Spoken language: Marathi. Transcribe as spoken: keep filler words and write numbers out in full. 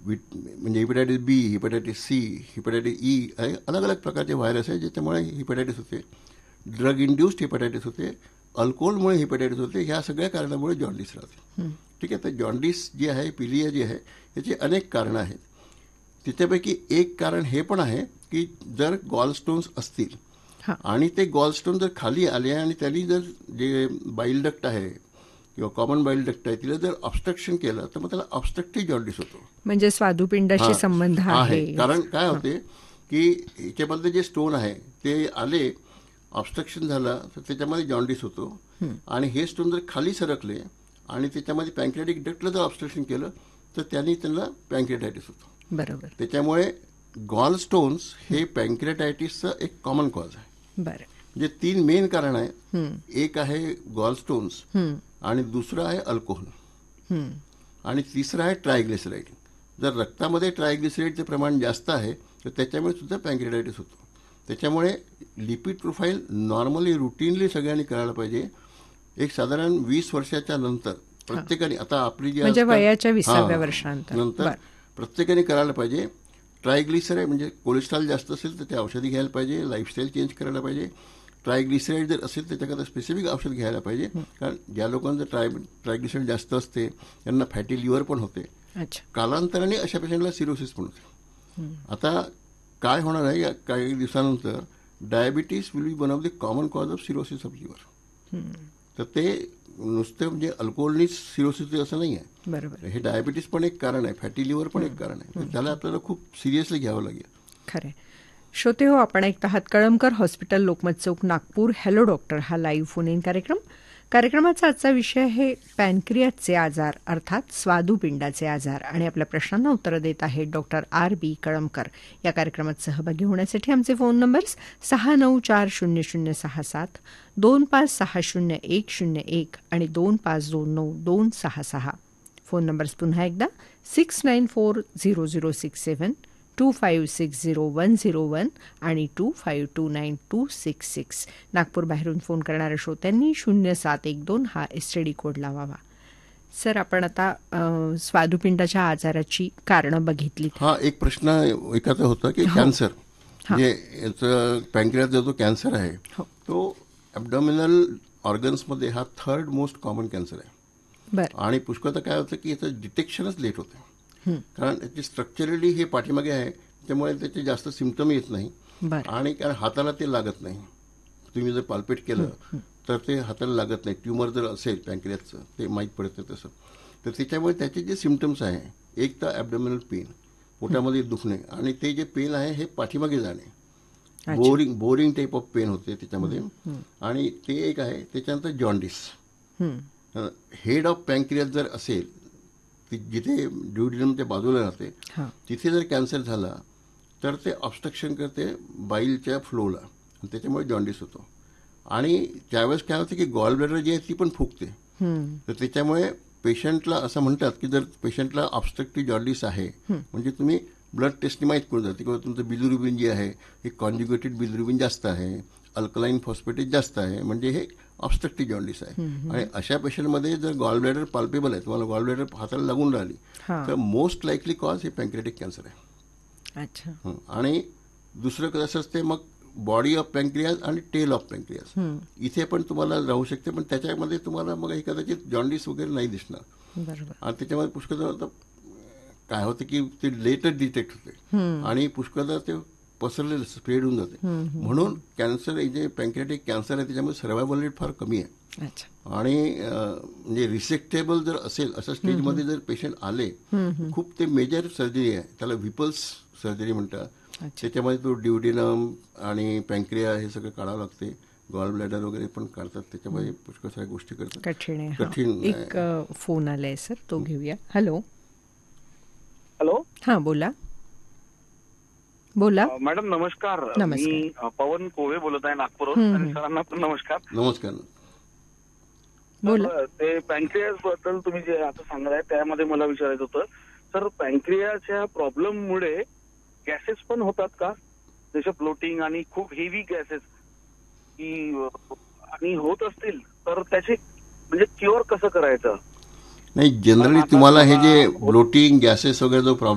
विट म्हणजे हिपॅटायटिस बी, हिपॅटायटिस सी, हिपॅटायटिस ई हे अलग अलग प्रकारचे व्हायरस आहे ज्याच्यामुळे हिपॅटायटिस होते. ड्रग इंड्युस्ड हिपॅटायटिस होते, अल्कोहोलमुळे हिपॅटायटिस होते. ह्या सगळ्या कारणामुळे जॉन्डिस राहते. ठीक आहे. तर जॉन्डिस जी आहे, पिलिया जी आहे, याची अनेक कारणं आहेत. त्याच्यापैकी एक कारण हे पण आहे की जर गॉलस्टोन्स असतील आणि ते गॉलस्टोन जर खाली आले आणि त्यांनी जर जे बाईल डक्ट आहे किंवा कॉमन बाईल डक्ट आहे तिला जर ऑब्स्ट्रक्शन केलं तर मग त्याला ऑब्स्ट्रक्टिव्ह जॉन्डिस होतो. म्हणजे स्वादुपिंडाशी संबंध आहे. कारण काय होते की याच्यामधले जे स्टोन आहे ते आले, ऑब्स्ट्रक्शन झालं तर त्याच्यामध्ये जॉन्डिस होतो. आणि हे स्टोन जर खाली सरकले आणि त्याच्यामध्ये पॅन्क्रियाटिक डक्टला जर ऑब्स्ट्रक्शन केलं तर त्यांनी त्यांना पॅन्क्रियाटायटिस होतो. बरोबर. त्याच्यामुळे गॉल स्टोन्स हे पॅन्क्रियाटायटिसचं एक कॉमन कॉज आहे. बरं. म्हणजे तीन मेन कारण आहे. एक आहे गॉल स्टोन्स आणि दुसरं आहे अल्कोहोल आणि तिसरं आहे ट्रायग्लिसराईड. जर रक्तामध्ये ट्रायग्लिसराईडचं प्रमाण जास्त आहे तर त्याच्यामुळे सुद्धा पॅन्क्रियाटायटिस होतो. त्याच्यामुळे लिपिड प्रोफाईल नॉर्मली रुटीनली सगळ्यांनी करायला पाहिजे. एक साधारण वीस वर्षाच्या नंतर प्रत्येकाने, आता आपली जी म्हणजे वयाच्या विसाव्या वर्षानंतर प्रत्येकाने करायला पाहिजे. ट्रायग्लिसराईड म्हणजे कोलेस्ट्रॉल जास्त असेल तर ते औषधी घ्यायला पाहिजे, लाईफस्टाईल चेंज करायला पाहिजे. ट्रायग्लिसराईड जर असेल त्याच्याकरता स्पेसिफिक औषध घ्यायला पाहिजे. कारण ज्या लोकांचं ट्राय ट्रायग्लिसराईड जास्त असते त्यांना फॅटी लिव्हर पण होते. कालांतराने अशा पेशंटला सिरोसिस पण होते. आता काय होणार आहे या काही दिवसानंतर diabetes will be one of the common cause of cirrhosis of liver. तर ते नुसते म्हणजे अल्कोहोलनीच सिरोसिस असं नाही आहे. बरोबर. हे डायबिटीस पण एक कारण आहे, फॅटी लिव्हर पण एक कारण आहे. त्याला आपल्याला खूप सिरियसली घ्यावं लागेल. खरं. श्रोते हो, आपण ऐकता आहात कळमकर हॉस्पिटल, लोकमत चौक, नागपूर. हॅलो डॉक्टर हा लाईव्ह फोन इन कार्यक्रम. कार्यक्रमाचा आजचा विषय आहे पॅनक्रियाचे आजार अर्थात स्वादुपिंडाचे आजार. आणि आपल्या प्रश्नांना उत्तरं देत आहेत डॉक्टर आर बी कळमकर. या कार्यक्रमात सहभागी होण्यासाठी आमचे फोन नंबर्स सहा नऊ चार शून्य शून्य सहा सात, दोन पाच सहा शून्य एक शून्य एक आणि दोन पाच दोन नऊ दोन सहा सहा. फोन नंबर्स पुन्हा एकदा six nine four zero zero six seven, to five six zero one zero one आणि to five to nine to six six. Nagpur बाहेरून फोन करणाऱ्या श्रोत्यांनी शून्य सात एक दोन हा एस टी डी कोड लावावा. सर, आपण आता स्वादुपिंडाच्या आजाराची कारणं बघितली. हा एक प्रश्न एकाचा होता की कॅन्सर म्हणजे याचं पॅन्क्रियाचा जो कॅन्सर आहे तो ॲब्डॉमिनल ऑर्गन्समध्ये हा थर्ड मोस्ट कॉमन कॅन्सर आहे. आणि पुष्कळता काय होतं की याचं डिटेक्शनच लेट होतं. कारण त्याची स्ट्रक्चरली हे पाठीमागे आहे त्यामुळे त्याचे जास्त सिम्पटम येत नाही. आणि कारण हाताला ते लागत नाही. तुम्ही जर पाल्पेट केलं तर ते हाताला लागत नाही. ट्युमर जर असेल पॅन्क्रियाचं ते माहीत पडतं तसं. तर त्याच्यामुळे त्याचे जे सिम्पटम्स आहे, एक तर ॲब्डोमिनल पेन, पोटामध्ये दुखणे, आणि ते जे पेन आहे हे पाठीमागे जाणे, boring boring type of pen होते त्याच्यामध्ये. आणि ते एक आहे. त्याच्यानंतर जॉन्डिस. हेड ऑफ पॅन्क्रियास जर असेल जिथे ड्युडिनमच्या बाजूला राहते तिथे जर कॅन्सर झाला तर ते ऑब्स्ट्रक्शन करते बाईलच्या फ्लोला आणि त्याच्यामुळे जॉन्डिस होतो. आणि त्यावेळेस काय होतं की गॉल ब्लॅडर जी आहे ती पण फुगते. तर त्याच्यामुळे पेशंटला असं म्हणतात की जर पेशंटला ऑब्स्ट्रक्टिव्ह जॉन्डिस आहे म्हणजे तुम्ही ब्लड टेस्टने माहीत करून जाते किंवा तुमचं बिलिरुबिन जे आहे हे कॉन्ज्युगेटेड बिलिरुबिन जास्त आहे, अल्कलाईन फॉस्फेटेज जास्त आहे, म्हणजे हे ऑब्स्ट्रक्टिव्ह जॉन्डिस आहे. आणि अशा पेशंटमध्ये जर गॉल ब्लॅडर पाल्पेबल आहे, तुम्हाला गॉल ब्लॅडर हाताला लागून राहिली तर मोस्ट लाईकली कॉज हे पॅन्क्रियाटिक कॅन्सर आहे. अच्छा. आणि दुसरं कसं असते मग बॉडी ऑफ पॅन्क्रियाज आणि टेल ऑफ पॅन्क्रियाज इथे पण तुम्हाला राहू शकते. पण त्याच्यामध्ये तुम्हाला मग हे कदाचित जॉन्डिस वगैरे नाही दिसणार. आणि त्याच्यामध्ये पुष्कळ काय होतं की ते लेटर डिटेक्ट होते आणि पुष्कळदा ते पसरलेलं स्प्रेड होऊन जाते. म्हणून कॅन्सर जे पॅन्क्रियाटिक कॅन्सर आहे त्याच्यामध्ये सर्वायवल रेट फार कमी आहे. आणि म्हणजे रिसेक्टेबल जर असेल अशा स्टेजमध्ये जर पेशंट आले, खूप ते मेजर सर्जरी आहे, त्याला व्हिपल्स सर्जरी म्हणतात. त्याच्यामध्ये तो ड्युडिनम आणि पॅन्क्रिया हे सगळं काढावं लागते. गॉल ब्लॅडर वगैरे पण काढतात. त्याच्यामध्ये पुष्कळ साऱ्या गोष्टी करतात. कठीण आहे. कठीण. एक फोन आलाय सर, तो घेऊया. हॅलो. हॅलो. हा बोला बोला मॅडम. नमस्कार. मी पवन कोवे बोलत आहे नागपूरहून. आणि सरांना पण नमस्कार. नमस्कार. बोला. ते पॅन्क्रियास बद्दल तुम्ही जे आता सांगताय त्यामध्ये मला विचारायचं होतं सर, पॅन्क्रियाच्या प्रॉब्लेम मुळे गॅसेस पण होतात का, जसे फ्लोटिंग आणि खूप हेवी गॅसेस की, आणि होत असतील तर त्याचे म्हणजे क्युअर कसं करायचं? नाही, जनरली तुम्हाला हे जे ब्लोटिंग गॅसेस वगैरे जो प्रॉब्लेम